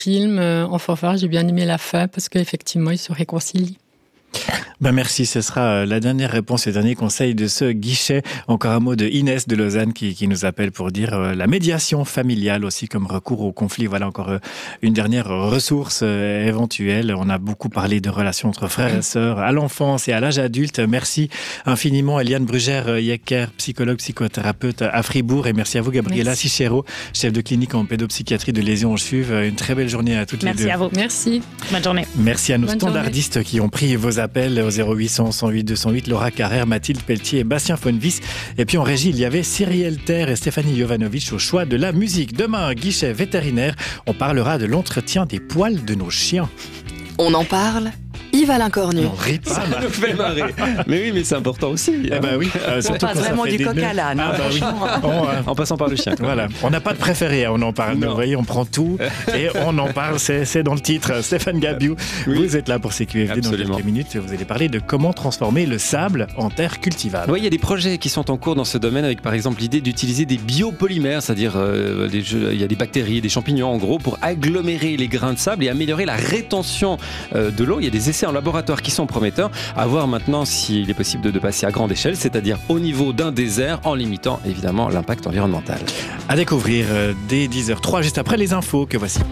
film en fanfare. J'ai bien aimé la fin parce qu'effectivement, ils se réconcilient. Merci, ce sera la dernière réponse et le dernier conseil de ce guichet. Encore un mot de Inès de Lausanne qui nous appelle pour dire la médiation familiale aussi comme recours au conflit. Voilà encore une dernière ressource éventuelle. On a beaucoup parlé de relations entre frères et sœurs à l'enfance et à l'âge adulte. Merci infiniment Eliane Brugère-Yecker, psychologue, psychothérapeute à Fribourg, et merci à vous Gabriela Sichero, chef de clinique en pédopsychiatrie de Lézion-Chuve. Une très belle journée à toutes les deux. Merci à vous. Merci. Bonne journée. Merci à nos standardistes qui ont pris vos appels au 0800 108 208, Laura Carrère, Mathilde Pelletier et Bastien Fonvis. Et puis en régie, il y avait Cyrielle Terre et Stéphanie Jovanovic au choix de la musique. Demain, guichet vétérinaire, on parlera de l'entretien des poils de nos chiens. On en parle, Yves-Alain Cornu. On rit pas. Ça nous fait marrer. Mais oui, mais c'est important aussi. Eh ben oui, on passe vraiment du coq à l'âne. En passant par le chien. Voilà, on n'a pas de préféré, on en parle. Vous voyez, on prend tout et on en parle, c'est dans le titre. Stéphane Gabiou, vous êtes là pour CQFD. Absolument. Dans quelques minutes. Vous allez parler de comment transformer le sable en terre cultivable. Oui, il y a des projets qui sont en cours dans ce domaine, avec par exemple l'idée d'utiliser des biopolymères, c'est-à-dire il y a des bactéries, des champignons en gros, pour agglomérer les grains de sable et améliorer la rétention de l'eau. Il y a des essais en laboratoire qui sont prometteurs. À voir maintenant s'il est possible de passer à grande échelle, c'est-à-dire au niveau d'un désert, en limitant évidemment l'impact environnemental. À découvrir dès 10h03, juste après les infos que voici.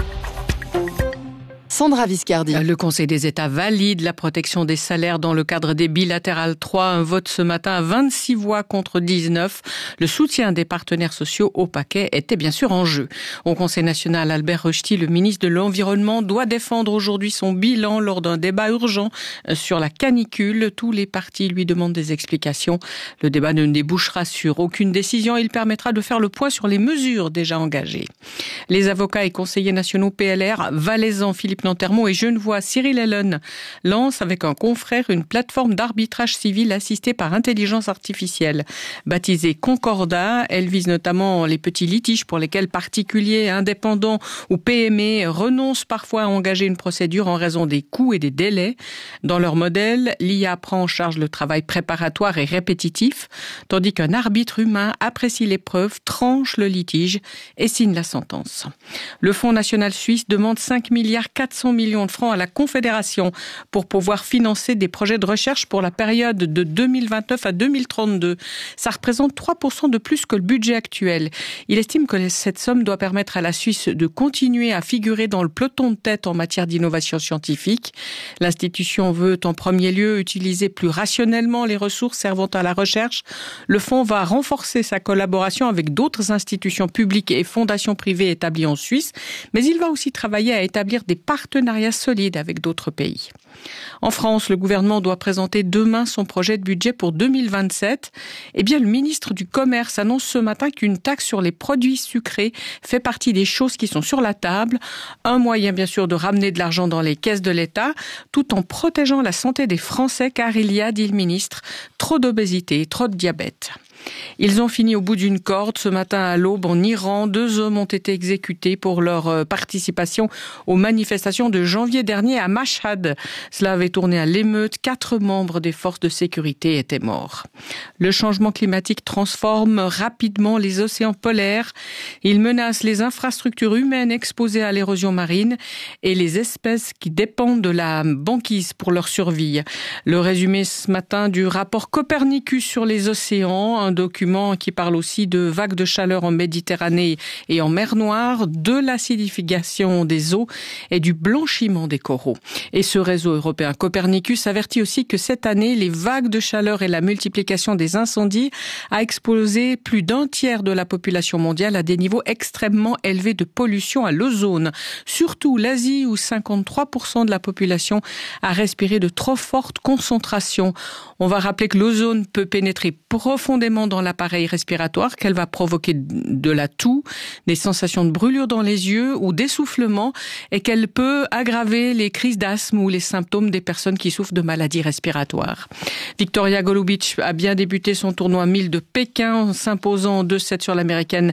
Sandra Viscardi. Le Conseil des États valide la protection des salaires dans le cadre des bilatérales 3. Un vote ce matin à 26 voix contre 19. Le soutien des partenaires sociaux au paquet était bien sûr en jeu. Au Conseil national, Albert Rösti, le ministre de l'Environnement, doit défendre aujourd'hui son bilan lors d'un débat urgent sur la canicule. Tous les partis lui demandent des explications. Le débat ne débouchera sur aucune décision. Il permettra de faire le point sur les mesures déjà engagées. Les avocats et conseillers nationaux PLR, valaisan Philippe Nantermo et genevois Cyril Ellen lancent avec un confrère une plateforme d'arbitrage civil assistée par intelligence artificielle. Baptisée Concordat, elle vise notamment les petits litiges pour lesquels particuliers, indépendants ou PME renoncent parfois à engager une procédure en raison des coûts et des délais. Dans leur modèle, l'IA prend en charge le travail préparatoire et répétitif, tandis qu'un arbitre humain apprécie les preuves, tranche le litige et signe la sentence. Le Fonds national suisse demande 5,4 milliards de francs à la Confédération pour pouvoir financer des projets de recherche pour la période de 2029 à 2032. Ça représente 3% de plus que le budget actuel. Il estime que cette somme doit permettre à la Suisse de continuer à figurer dans le peloton de tête en matière d'innovation scientifique. L'institution veut en premier lieu utiliser plus rationnellement les ressources servant à la recherche. Le fonds va renforcer sa collaboration avec d'autres institutions publiques et fondations privées établies en Suisse, mais il va aussi travailler à établir des partenariats solides avec d'autres pays. En France, le gouvernement doit présenter demain son projet de budget pour 2027. Eh bien, le ministre du Commerce annonce ce matin qu'une taxe sur les produits sucrés fait partie des choses qui sont sur la table. Un moyen, bien sûr, de ramener de l'argent dans les caisses de l'État, tout en protégeant la santé des Français, car il y a, dit le ministre, trop d'obésité, trop de diabète. Ils ont fini au bout d'une corde. Ce matin à l'aube, en Iran, 2 hommes ont été exécutés pour leur participation aux manifestations de janvier dernier à Mashhad. Cela avait tourné à l'émeute. 4 membres des forces de sécurité étaient morts. Le changement climatique transforme rapidement les océans polaires. Il menace les infrastructures humaines exposées à l'érosion marine et les espèces qui dépendent de la banquise pour leur survie. Le résumé ce matin du rapport Copernicus sur les océans, un document qui parle aussi de vagues de chaleur en Méditerranée et en mer Noire, de l'acidification des eaux et du blanchiment des coraux. Et ce réseau européen Copernicus avertit aussi que cette année, les vagues de chaleur et la multiplication des incendies a exposé plus d'un tiers de la population mondiale à des niveaux extrêmement élevés de pollution à l'ozone. Surtout l'Asie où 53% de la population a respiré de trop fortes concentrations. On va rappeler que l'ozone peut pénétrer profondément dans l'appareil respiratoire, qu'elle va provoquer de la toux, des sensations de brûlure dans les yeux ou d'essoufflement et qu'elle peut aggraver les crises d'asthme ou les symptômes des personnes qui souffrent de maladies respiratoires. Victoria Golubic a bien débuté son tournoi 1000 de Pékin en s'imposant en 2-7 sur l'américaine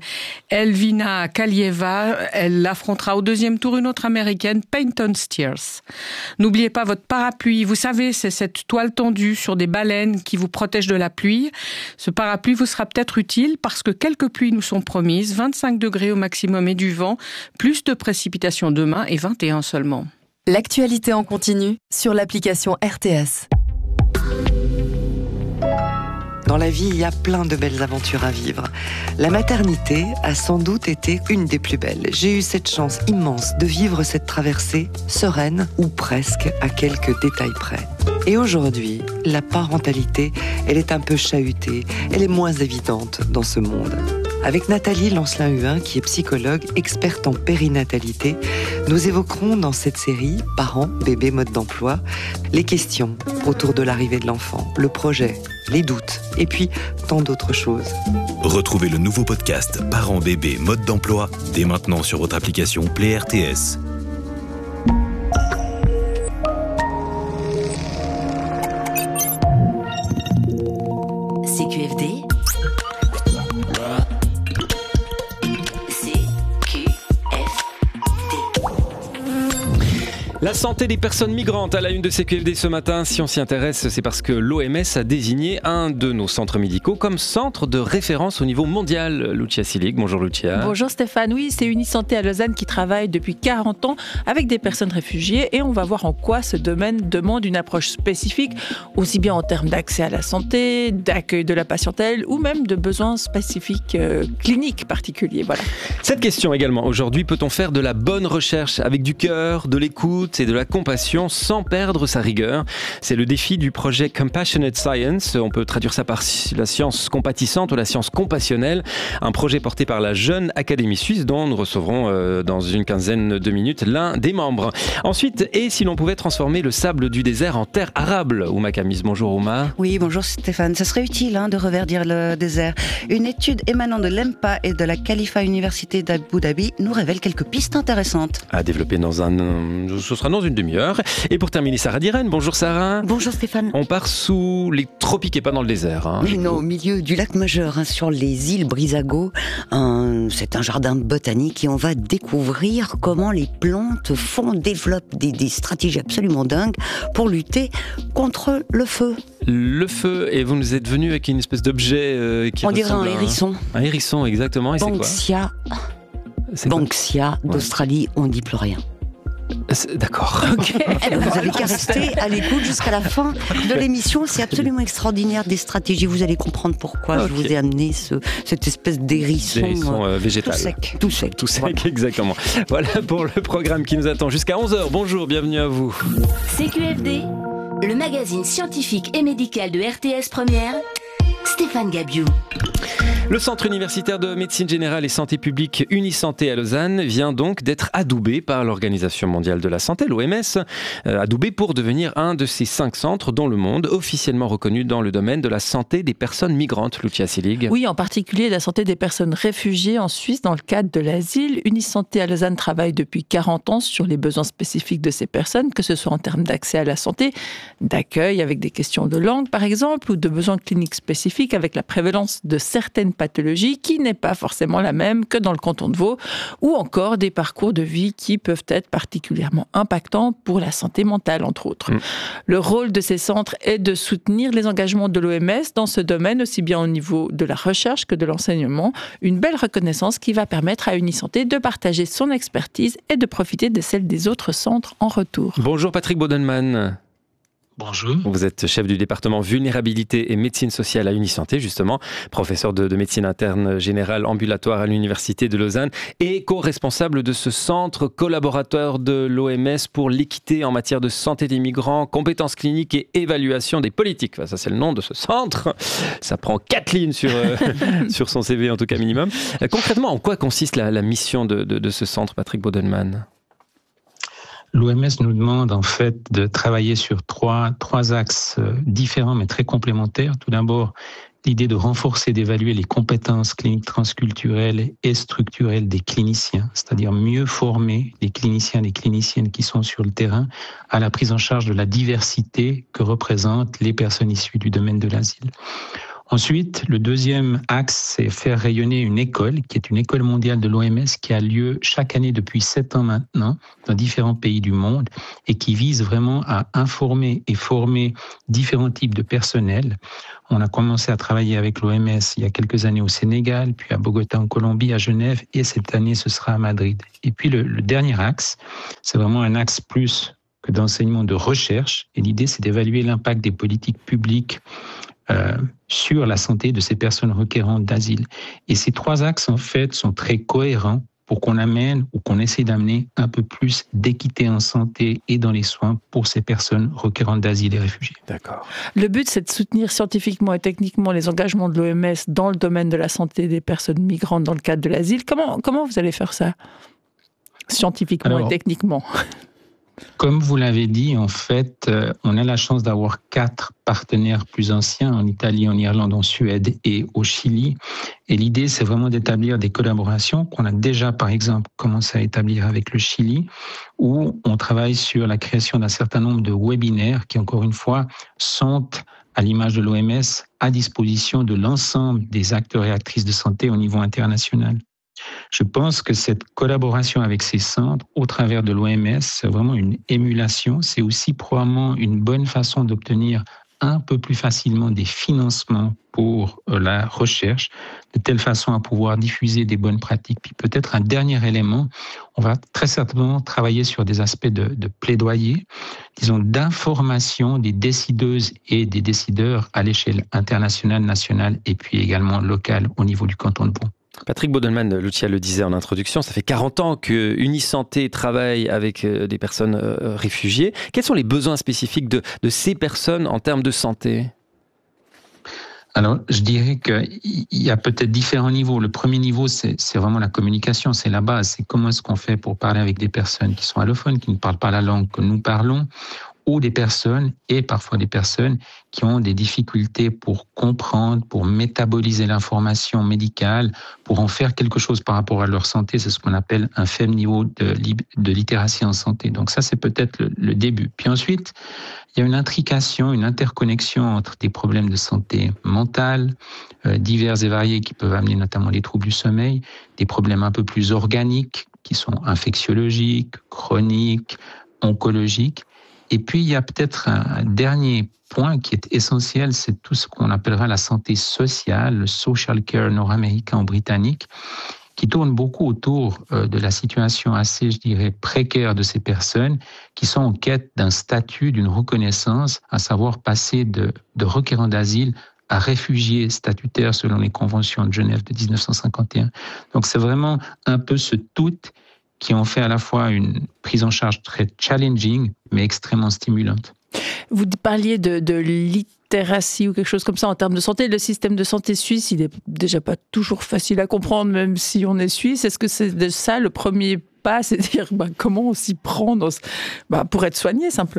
Elvina Kalieva. Elle affrontera au 2e tour une autre américaine, Peyton Steers. N'oubliez pas votre parapluie. Vous savez, c'est cette toile tendue sur des baleines qui vous protège de la pluie. Ce parapluie La pluie vous sera peut-être utile parce que quelques pluies nous sont promises, 25 degrés au maximum et du vent, plus de précipitations demain et 21 seulement. L'actualité en continu sur l'application RTS. Dans la vie, il y a plein de belles aventures à vivre. La maternité a sans doute été une des plus belles. J'ai eu cette chance immense de vivre cette traversée sereine, ou presque, à quelques détails près. Et aujourd'hui, la parentalité, elle est un peu chahutée, elle est moins évidente dans ce monde. Avec Nathalie Lancelin-Huin, qui est psychologue, experte en périnatalité, nous évoquerons dans cette série « Parents, bébés, mode d'emploi » les questions autour de l'arrivée de l'enfant, le projet, les doutes, et puis tant d'autres choses. Retrouvez le nouveau podcast « Parents, bébés, mode d'emploi » dès maintenant sur votre application Play RTS. CQFD. La santé des personnes migrantes à la une de CQFD ce matin. Si on s'y intéresse, c'est parce que l'OMS a désigné un de nos centres médicaux comme centre de référence au niveau mondial. Lucia Silig, bonjour Lucia. Bonjour Stéphane, oui, c'est Unisanté à Lausanne qui travaille depuis 40 ans avec des personnes réfugiées et on va voir en quoi ce domaine demande une approche spécifique, aussi bien en termes d'accès à la santé, d'accueil de la patientèle ou même de besoins spécifiques cliniques particuliers. Voilà. Cette question également, aujourd'hui, peut-on faire de la bonne recherche avec du cœur, de l'écoute et de la compassion sans perdre sa rigueur? C'est le défi du projet Compassionate Science. On peut traduire ça par la science compatissante ou la science compassionnelle. Un projet porté par la Jeune Académie Suisse dont nous recevrons dans une quinzaine de minutes l'un des membres. Ensuite, et si l'on pouvait transformer le sable du désert en terre arable? Ouma Kamis, bonjour Ouma. Oui, bonjour Stéphane. Ça serait utile de reverdir le désert. Une étude émanant de l'EMPA et de la Khalifa Université d'Abu Dhabi nous révèle quelques pistes intéressantes. À développer ce sera dans une demi-heure. Et pour terminer, Sarah Diren. Bonjour Sarah. Bonjour Stéphane. On part sous les tropiques et pas dans le désert. Mais non, au milieu du lac Majeur, sur les îles Brisago. C'est un jardin botanique et on va découvrir comment les plantes développent des stratégies absolument dingues pour lutter contre le feu. Le feu, et vous nous êtes venu avec une espèce d'objet qui on dirait un hérisson. Un hérisson, exactement. Et Banksia. Banksia d'Australie, on ne dit plus rien. D'accord. Okay. Vous avez qu'à rester à l'écoute jusqu'à la fin de l'émission. C'est absolument extraordinaire, des stratégies. Vous allez comprendre pourquoi je vous ai amené cette espèce d'hérisson végétal. Tout sec. Tout sec, voilà. Exactement. Voilà pour le programme qui nous attend jusqu'à 11h. Bonjour, bienvenue à vous. CQFD, le magazine scientifique et médical de RTS Première, Stéphane Gabiou. Le Centre universitaire de médecine générale et santé publique Unisanté à Lausanne vient donc d'être adoubé par l'Organisation mondiale de la santé, l'OMS, adoubé pour devenir un de ces 5 centres dans le monde officiellement reconnus dans le domaine de la santé des personnes migrantes. Lucia Silig. Oui, en particulier la santé des personnes réfugiées en Suisse dans le cadre de l'asile. Unisanté à Lausanne travaille depuis 40 ans sur les besoins spécifiques de ces personnes, que ce soit en termes d'accès à la santé, d'accueil avec des questions de langue par exemple, ou de besoins cliniques spécifiques avec la prévalence de certaines pathologie qui n'est pas forcément la même que dans le canton de Vaud, ou encore des parcours de vie qui peuvent être particulièrement impactants pour la santé mentale, entre autres. Le rôle de ces centres est de soutenir les engagements de l'OMS dans ce domaine, aussi bien au niveau de la recherche que de l'enseignement. Une belle reconnaissance qui va permettre à Unisanté de partager son expertise et de profiter de celle des autres centres en retour. Bonjour Patrick Bodenman. Bonjour. Vous êtes chef du département vulnérabilité et médecine sociale à Unisanté, justement, professeur de médecine interne générale ambulatoire à l'Université de Lausanne et co-responsable de ce centre, collaborateur de l'OMS pour l'équité en matière de santé des migrants, compétences cliniques et évaluation des politiques. Enfin, ça, c'est le nom de ce centre. Ça prend 4 lignes sur son CV, en tout cas minimum. Concrètement, en quoi consiste la mission de ce centre, Patrick Bodenman ? L'OMS nous demande en fait de travailler sur trois axes différents mais très complémentaires. Tout d'abord, l'idée de renforcer, d'évaluer les compétences cliniques transculturelles et structurelles des cliniciens, c'est-à-dire mieux former les cliniciens et les cliniciennes qui sont sur le terrain à la prise en charge de la diversité que représentent les personnes issues du domaine de l'asile. Ensuite, le deuxième axe, c'est faire rayonner une école, qui est une école mondiale de l'OMS, qui a lieu chaque année depuis 7 ans maintenant, dans différents pays du monde, et qui vise vraiment à informer et former différents types de personnel. On a commencé à travailler avec l'OMS il y a quelques années au Sénégal, puis à Bogota en Colombie, à Genève, et cette année, ce sera à Madrid. Et puis le dernier axe, c'est vraiment un axe plus que d'enseignement de recherche, et l'idée, c'est d'évaluer l'impact des politiques publiques sur la santé de ces personnes requérantes d'asile. Et ces 3 axes, en fait, sont très cohérents pour qu'on amène ou qu'on essaie d'amener un peu plus d'équité en santé et dans les soins pour ces personnes requérantes d'asile et réfugiés. D'accord. Le but, c'est de soutenir scientifiquement et techniquement les engagements de l'OMS dans le domaine de la santé des personnes migrantes dans le cadre de l'asile. Comment vous allez faire ça, scientifiquement et techniquement ? Comme vous l'avez dit, en fait, on a la chance d'avoir 4 partenaires plus anciens en Italie, en Irlande, en Suède et au Chili. Et l'idée, c'est vraiment d'établir des collaborations qu'on a déjà, par exemple, commencé à établir avec le Chili, où on travaille sur la création d'un certain nombre de webinaires qui, encore une fois, sont, à l'image de l'OMS, à disposition de l'ensemble des acteurs et actrices de santé au niveau international. Je pense que cette collaboration avec ces centres, au travers de l'OMS, c'est vraiment une émulation. C'est aussi probablement une bonne façon d'obtenir un peu plus facilement des financements pour la recherche, de telle façon à pouvoir diffuser des bonnes pratiques. Puis peut-être un dernier élément, on va très certainement travailler sur des aspects de plaidoyer, disons d'information des décideuses et des décideurs à l'échelle internationale, nationale et puis également locale au niveau du canton de Vaud. Patrick Bodelman, Lucia le disait en introduction, ça fait 40 ans que Unisanté travaille avec des personnes réfugiées. Quels sont les besoins spécifiques de ces personnes en termes de santé ? Alors, je dirais qu'il y a peut-être différents niveaux. Le premier niveau, c'est vraiment la communication, c'est la base. C'est comment est-ce qu'on fait pour parler avec des personnes qui sont allophones, qui ne parlent pas la langue que nous parlons, ou des personnes, et parfois des personnes, qui ont des difficultés pour comprendre, pour métaboliser l'information médicale, pour en faire quelque chose par rapport à leur santé. C'est ce qu'on appelle un faible niveau de littératie en santé. Donc ça, c'est peut-être le début. Puis ensuite, il y a une intrication, une interconnexion entre des problèmes de santé mentale, divers et variés, qui peuvent amener notamment les troubles du sommeil, des problèmes un peu plus organiques, qui sont infectiologiques, chroniques, oncologiques. Et puis, il y a peut-être un dernier point qui est essentiel, c'est tout ce qu'on appellera la santé sociale, le social care nord-américain ou britannique, qui tourne beaucoup autour de la situation assez, je dirais, précaire de ces personnes qui sont en quête d'un statut, d'une reconnaissance, à savoir passer de requérants d'asile à réfugiés statutaires selon les conventions de Genève de 1951. Donc, c'est vraiment un peu ce tout qui ont fait à la fois une prise en charge très challenging, mais extrêmement stimulante. Vous parliez de littératie ou quelque chose comme ça en termes de santé. Le système de santé suisse, il n'est déjà pas toujours facile à comprendre, même si on est suisse. Est-ce que c'est de ça le premier pas, c'est-à-dire comment on s'y prend pour être soigné simplement ?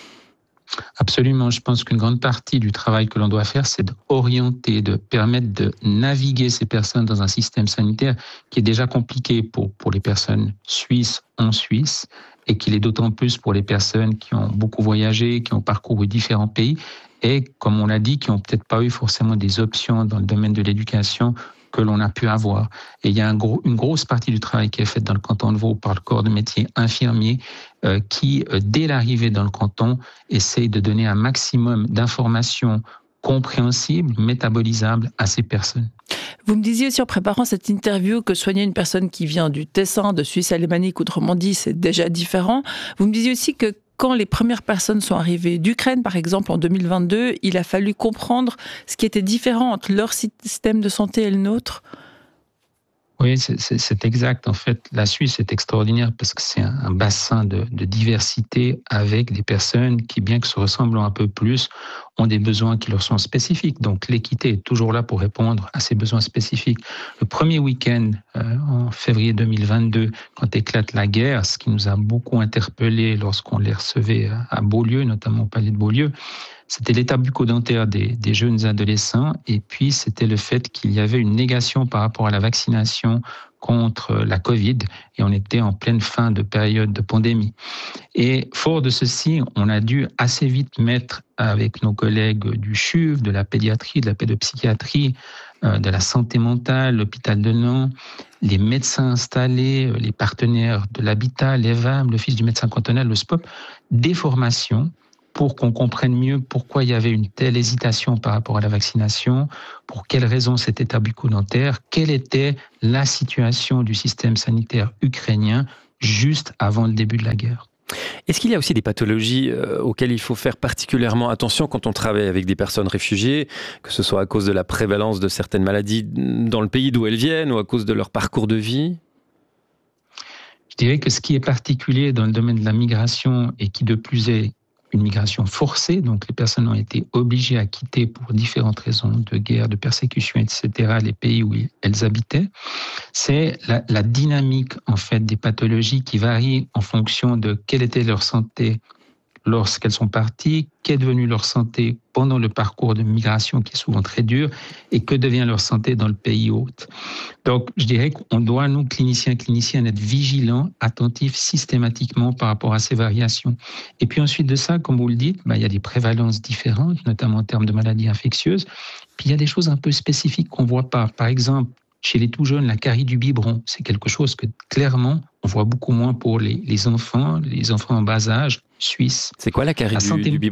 Absolument. Je pense qu'une grande partie du travail que l'on doit faire, c'est d'orienter, de permettre de naviguer ces personnes dans un système sanitaire qui est déjà compliqué pour les personnes suisses en Suisse et qu'il est d'autant plus pour les personnes qui ont beaucoup voyagé, qui ont parcouru différents pays et, comme on l'a dit, qui n'ont peut-être pas eu forcément des options dans le domaine de l'éducation que l'on a pu avoir. Et il y a une grosse partie du travail qui est faite dans le canton de Vaud par le corps de métier infirmier qui, dès l'arrivée dans le canton, essaye de donner un maximum d'informations compréhensibles, métabolisables à ces personnes. Vous me disiez aussi en préparant cette interview que soigner une personne qui vient du Tessin, de Suisse alémanique, autrement dit, c'est déjà différent. Vous me disiez aussi que quand les premières personnes sont arrivées d'Ukraine, par exemple, en 2022, il a fallu comprendre ce qui était différent entre leur système de santé et le nôtre. Oui, c'est exact. En fait, la Suisse est extraordinaire parce que c'est un bassin de diversité avec des personnes qui, bien que se ressemblant un peu plus, ont des besoins qui leur sont spécifiques. Donc, l'équité est toujours là pour répondre à ces besoins spécifiques. Le premier week-end, en février 2022, quand éclate la guerre, ce qui nous a beaucoup interpellés lorsqu'on les recevait à Beaulieu, notamment au palais de Beaulieu, c'était l'état bucco-dentaire des jeunes adolescents et puis c'était le fait qu'il y avait une négation par rapport à la vaccination contre la Covid et on était en pleine fin de période de pandémie. Et fort de ceci, on a dû assez vite mettre avec nos collègues du CHUV, de la pédiatrie, de la pédopsychiatrie, de la santé mentale, l'hôpital de Nantes, les médecins installés, les partenaires de l'habitat, l'EVAM, l'Office du médecin cantonal, le SPOP, des formations pour qu'on comprenne mieux pourquoi il y avait une telle hésitation par rapport à la vaccination, pour quelles raisons cet état bucco-dentaire, quelle était la situation du système sanitaire ukrainien juste avant le début de la guerre. Est-ce qu'il y a aussi des pathologies auxquelles il faut faire particulièrement attention quand on travaille avec des personnes réfugiées, que ce soit à cause de la prévalence de certaines maladies dans le pays d'où elles viennent ou à cause de leur parcours de vie ? Je dirais que ce qui est particulier dans le domaine de la migration et qui de plus est une migration forcée, donc les personnes ont été obligées à quitter pour différentes raisons de guerre, de persécution, etc., les pays où elles habitaient. C'est la dynamique en fait des pathologies qui varient en fonction de quelle était leur santé lorsqu'elles sont parties, qu'est devenue leur santé pendant le parcours de migration qui est souvent très dur et que devient leur santé dans le pays hôte. Donc, je dirais qu'on doit, nous, cliniciens, être vigilants, attentifs systématiquement par rapport à ces variations. Et puis ensuite de ça, comme vous le dites, il y a des prévalences différentes, notamment en termes de maladies infectieuses. Puis il y a des choses un peu spécifiques qu'on ne voit pas. Par exemple, chez les tout jeunes, la carie du biberon, c'est quelque chose que clairement, on voit beaucoup moins pour les enfants en bas âge suisses. C'est quoi la carie du biberon ?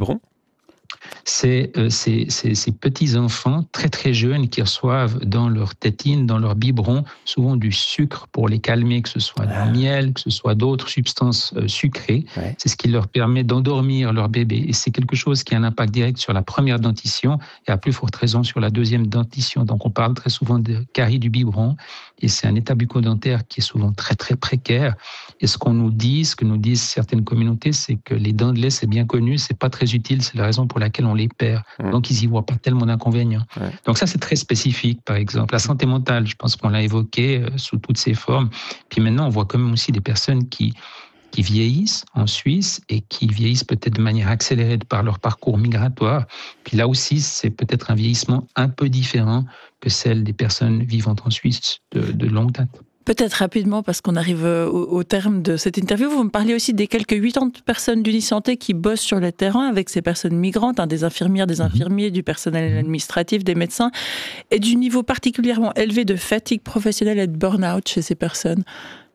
C'est ces petits enfants très très jeunes qui reçoivent dans leur tétine, dans leur biberon, souvent du sucre pour les calmer, que ce soit du miel, que ce soit d'autres substances sucrées. Ouais. C'est ce qui leur permet d'endormir leur bébé. Et c'est quelque chose qui a un impact direct sur la première dentition et à plus forte raison sur la deuxième dentition. Donc on parle très souvent de carie du biberon et c'est un état bucco-dentaire qui est souvent très très précaire. Et ce que nous disent certaines communautés, c'est que les dents de lait, c'est bien connu, c'est pas très utile, c'est la raison pour laquelle on les perd. Donc, ils n'y voient pas tellement d'inconvénients. Ouais. Donc, ça, c'est très spécifique, par exemple. La santé mentale, je pense qu'on l'a évoqué sous toutes ses formes. Puis maintenant, on voit quand même aussi des personnes qui vieillissent en Suisse et qui vieillissent peut-être de manière accélérée par leur parcours migratoire. Puis là aussi, c'est peut-être un vieillissement un peu différent que celle des personnes vivant en Suisse de longue date. Peut-être rapidement, parce qu'on arrive au terme de cette interview, vous me parlez aussi des quelques 80 personnes d'Unisanté qui bossent sur le terrain avec ces personnes migrantes, des infirmières, des infirmiers, du personnel administratif, des médecins, et du niveau particulièrement élevé de fatigue professionnelle et de burn-out chez ces personnes.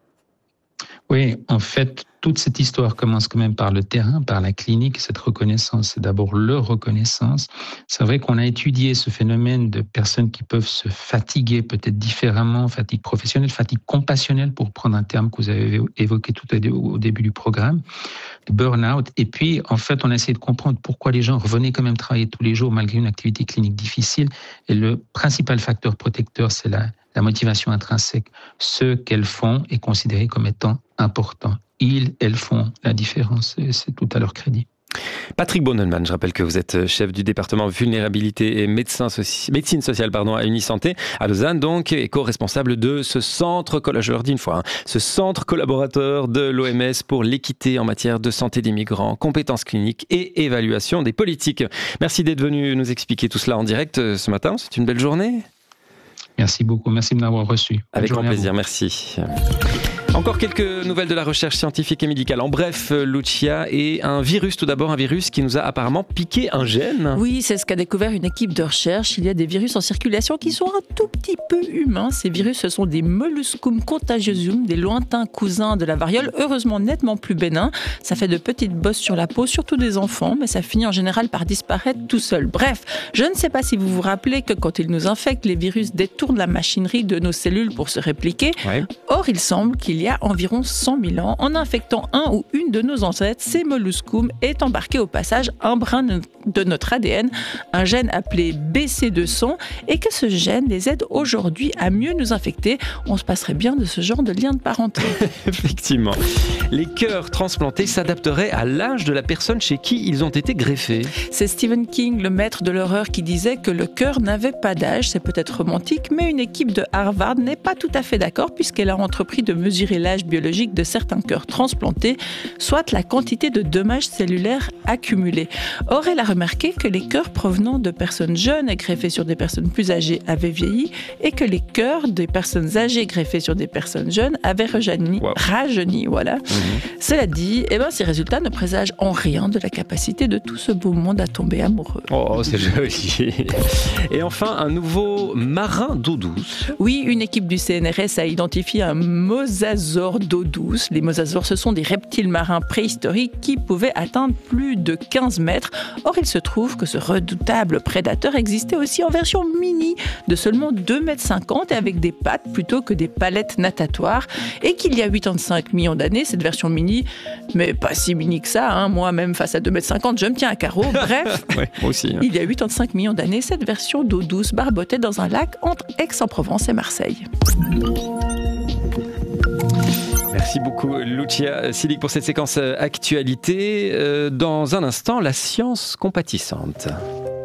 Oui, en fait, toute cette histoire commence quand même par le terrain, par la clinique. Cette reconnaissance, c'est d'abord leur reconnaissance. C'est vrai qu'on a étudié ce phénomène de personnes qui peuvent se fatiguer peut-être différemment, fatigue professionnelle, fatigue compassionnelle, pour prendre un terme que vous avez évoqué tout au début du programme, de burn-out. Et puis, en fait, on a essayé de comprendre pourquoi les gens revenaient quand même travailler tous les jours malgré une activité clinique difficile. Et le principal facteur protecteur, c'est la motivation intrinsèque. Ce qu'elles font est considéré comme étant important. Elles font la différence et c'est tout à leur crédit. Patrick Bonnemann, je rappelle que vous êtes chef du département vulnérabilité et médecine sociale à Unisanté, à Lausanne donc, et co-responsable de ce centre, je leur dis une fois, ce centre collaborateur de l'OMS pour l'équité en matière de santé des migrants, compétences cliniques et évaluation des politiques. Merci d'être venu nous expliquer tout cela en direct ce matin, c'est une belle journée. Merci beaucoup, merci de m'avoir reçu. Avec grand plaisir, merci. Encore quelques nouvelles de la recherche scientifique et médicale. En bref, Lucia, et un virus tout d'abord, un virus qui nous a apparemment piqué un gène. Oui, c'est ce qu'a découvert une équipe de recherche. Il y a des virus en circulation qui sont un tout petit peu humains. Ces virus, ce sont des molluscum contagiosum, des lointains cousins de la variole, heureusement nettement plus bénins. Ça fait de petites bosses sur la peau, surtout des enfants, mais ça finit en général par disparaître tout seul. Bref, je ne sais pas si vous vous rappelez que quand ils nous infectent, les virus détournent la machinerie de nos cellules pour se répliquer. Ouais. Or, il semble qu'il y a environ 100 000 ans, en infectant un ou une de nos ancêtres, ces molluscum est embarqué au passage un brin de notre ADN, un gène appelé BC200, et que ce gène les aide aujourd'hui à mieux nous infecter. On se passerait bien de ce genre de lien de parenté. Effectivement. Les cœurs transplantés s'adapteraient à l'âge de la personne chez qui ils ont été greffés. C'est Stephen King, le maître de l'horreur, qui disait que le cœur n'avait pas d'âge. C'est peut-être romantique, mais une équipe de Harvard n'est pas tout à fait d'accord, puisqu'elle a entrepris de mesurer mesurer l'âge biologique de certains cœurs transplantés, soit la quantité de dommages cellulaires accumulés. Or, elle a remarqué que les cœurs provenant de personnes jeunes et greffés sur des personnes plus âgées avaient vieilli et que les cœurs des personnes âgées greffés sur des personnes jeunes avaient rajeuni. Voilà. Cela dit, ces résultats ne présagent en rien de la capacité de tout ce beau monde à tomber amoureux. Oh, c'est joli. Et enfin, un nouveau marin d'eau douce. Oui, une équipe du CNRS a identifié un mosasaure d'eau douce. Les mosasaures, ce sont des reptiles marins préhistoriques qui pouvaient atteindre plus de 15 mètres. Or, il se trouve que ce redoutable prédateur existait aussi en version mini de seulement 2,50 mètres et avec des pattes plutôt que des palettes natatoires. Et qu'il y a 85 millions d'années, cette version mini, mais pas si mini que ça, moi-même face à 2,50 mètres, je me tiens à carreau. Bref, ouais, moi aussi, il y a 85 millions d'années, cette version d'eau douce barbotait dans un lac entre Aix-en-Provence et Marseille. Merci beaucoup Lucia Silic pour cette séquence actualité. Dans un instant, la science compatissante.